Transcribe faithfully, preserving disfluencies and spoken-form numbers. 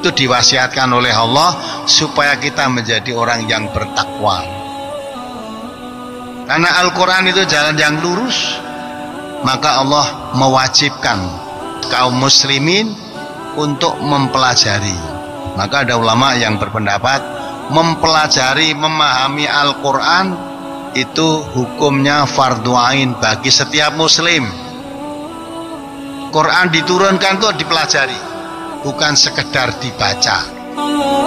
Itu diwasiatkan oleh Allah supaya kita menjadi orang yang bertakwa. Karena Al-Quran itu jalan yang lurus, maka Allah mewajibkan kaum muslimin untuk mempelajari. Maka ada ulama yang berpendapat mempelajari, memahami Al-Quran itu hukumnya fardhu ain bagi setiap muslim. Quran diturunkan itu dipelajari, bukan sekedar dibaca.